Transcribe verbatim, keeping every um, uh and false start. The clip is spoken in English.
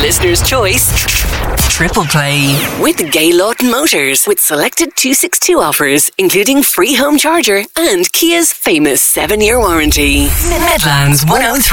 Listener's choice. Triple Play with Gay Lawton Motors with selected two sixty-two offers, including free home charger and Kia's famous seven-year warranty. Midlands one oh three.